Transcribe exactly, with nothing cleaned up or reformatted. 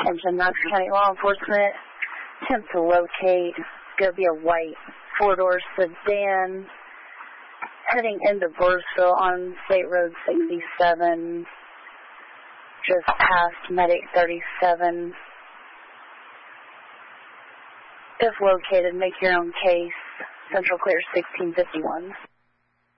Attention, Knox County Law Enforcement. Attempt to locate. It's going to be a white four-door sedan heading into Burrsville on State Road sixty-seven, just past Medic thirty-seven. If located, make your own case. Central Clear sixteen fifty-one.